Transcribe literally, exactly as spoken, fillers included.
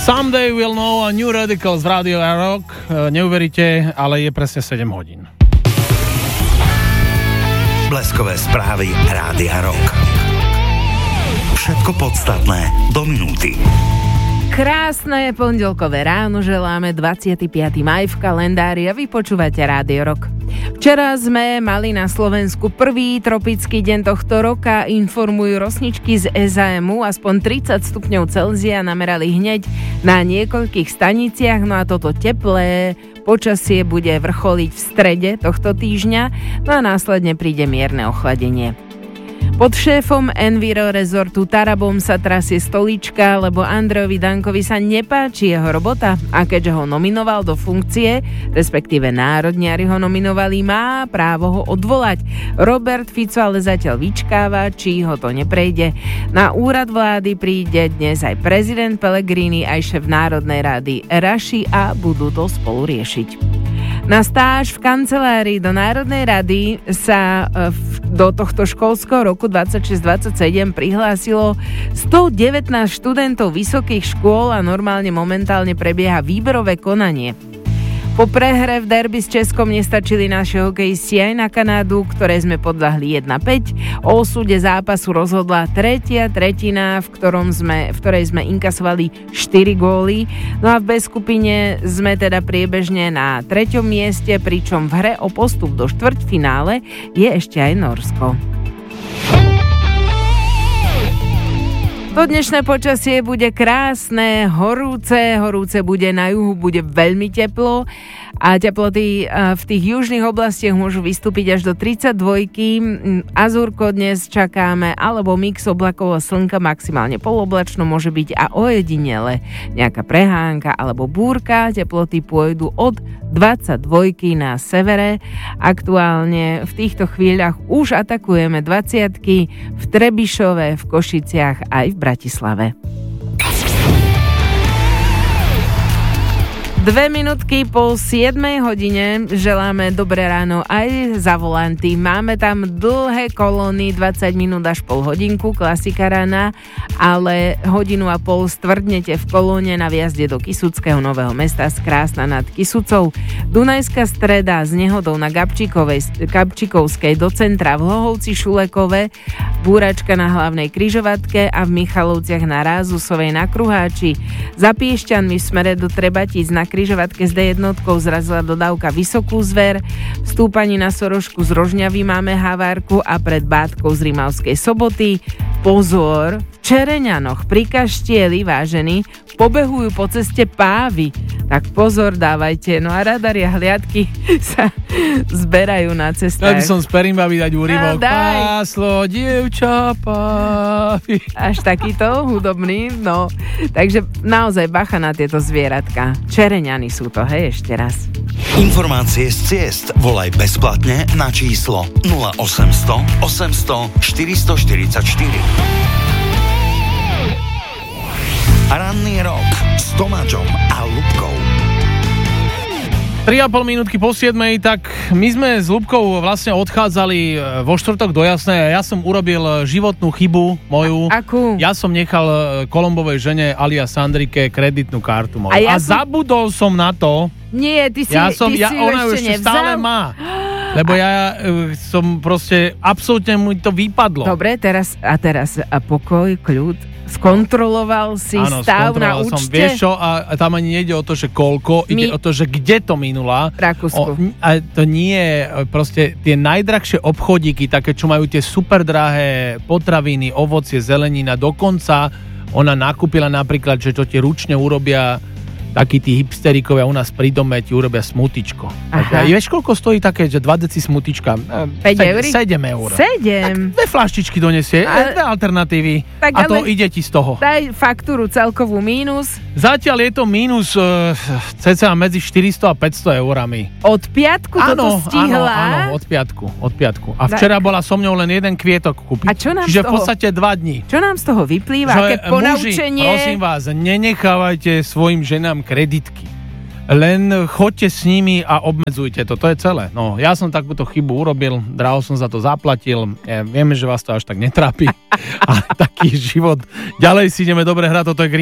Someday We'll Know a New Radicals v Rádiu Rock. Neuveríte, ale je presne sedem hodín. Bleskové správy Rádia Rock. Všetko podstatné do minúty. Krásne pondelkové ráno želáme, dvadsiateho piateho maj v kalendári a vy počúvate Rádio Rock. Včera sme mali na Slovensku prvý tropický deň tohto roka, informujú rosničky z es á em ú, aspoň tridsať stupňov Celzia namerali hneď na niekoľkých staniciach, no a toto teplé počasie bude vrcholiť v strede tohto týždňa, no a následne príde mierne ochladenie. Pod šéfom Enviro Resortu Tarabom sa trasie stolička, lebo Andrejovi Dankovi sa nepáči jeho robota a keďže ho nominoval do funkcie, respektíve národniari ho nominovali, má právo ho odvolať. Robert Fico ale zatiaľ vyčkáva, či ho to neprejde. Na úrad vlády príde dnes aj prezident Pellegrini, aj šéf Národnej rady Raši a budú to spolu riešiť. Na stáž v kancelárii do Národnej rady sa do tohto školského roku dvadsaťšesť dvadsaťsedem prihlásilo stodevätnásť študentov vysokých škôl a normálne momentálne prebieha výberové konanie. Po prehre v derby s Českom nestačili naši hokejisti aj na Kanádu, ktoré sme podľahli jedna päť. O osude zápasu rozhodla tretia tretina, v, ktorom sme, v ktorej sme inkasovali štyri góly. No a v B skupine sme teda priebežne na treťom mieste, pričom v hre o postup do štvrťfinále je ešte aj Norsko. To dnešné počasie bude krásne, horúce, horúce bude na juhu, bude veľmi teplo a teploty v tých južných oblastiach môžu vystúpiť až do tridsaťdva. Azúrko dnes čakáme, alebo mix oblakov a slnka, maximálne poloblačno, môže byť a ojedinele nejaká prehánka alebo búrka. Teploty pôjdu od dvadsaťdva na severe. Aktuálne v týchto chvíľach už atakujeme dvadsiatky v Trebišove, v Košiciach aj v Bratislave. Dve minútky po siedmej hodine želáme dobré ráno aj za volanty. Máme tam dlhé kolóny, dvadsať minút až pol hodinku, klasika rána, ale hodinu a pol stvrdnete v kolóne na viazde do Kysuckého Nového Mesta z Krásna nad Kysucou. Dunajská streda s nehodou na Gabčikovskej do centra v Hlohovci Šulekove, búračka na hlavnej križovatke a v Michalovciach na Rázusovej na Kruháči. Za Piešťanmi v smere do Trebatíc na križovatke s dé jednotkou zrazila dodávka Vysokú Zver. V stúpaní na Sorošku z Rožňavy máme havárku a pred Bátkou z Rimavskej Soboty. Pozor, v Čereňanoch pri Kaštieli, vážení, pobehujú po ceste pávy. Tak pozor dávajte. No a radary a hliadky sa zberajú na cestách. Ja by som z Perimba vydať úryvok. Páslo, dievča, pávy. Až takýto hudobný, no. Takže naozaj bacha na tieto zvieratka. Čereňany sú to, hej, ešte raz. Informácie z ciest volaj bezplatne na číslo nula osemsto osemsto štyristoštyridsaťštyri. Ranný rok s Tomáčom a Ľubkou. tri a pol minútky po siedmej, tak my sme s Ľubkou vlastne odchádzali vo štvrtok do Jasnej a ja som urobil životnú chybu moju. A- akú? Ja som nechal Kolombovej žene alias Sandrike kreditnú kartu moju. A, ja a som... zabudol som na to. Nie, ty si, ja som, ty ja, si ona ešte ešte nevzal? stále má. Lebo ja uh, som proste, absolútne mu to vypadlo. Dobre, teraz a teraz a pokoj, kľud. Skontroloval si Áno, stav na účte? Som, vieš čo, a, a tam ani nejde o to, že koľko, ide My... o to, že kde to minula. Rakúsku. O, a to nie je proste tie najdrahšie obchodíky, také, čo majú tie super drahé potraviny, ovocie, zelenina, dokonca ona nakúpila napríklad, že to tie ručne urobia takí tí hipsterikovia u nás pri dome ti urobia smutičko. A vieš, koľko stojí také, že dva deci smutička? päť eur? sedem eur. sedem? Tak dve flaštičky donesie, a... dve alternatívy. Tak, a to ide ti z toho. Daj faktúru celkovú mínus. Zatiaľ je to mínus uh, cca medzi štyristo a päťsto eurami. Od piatku áno, toto stihla? Áno, áno, od piatku, od piatku. A včera bola so mňou len jeden kvietok kúpiť. A čo nám Čiže z toho, v podstate dva dní. Čo nám z toho vyplýva? Aké ponaučenie? Muži, prosím vás, nenechávajte svojim ženám kreditky. Len choďte s nimi a obmedzujte to, to je celé. No, ja som takúto chybu urobil, draho som za to zaplatil, ja, vieme, že vás to až tak netrápi, ale taký život. Ďalej si ideme dobre hrať, toto je Green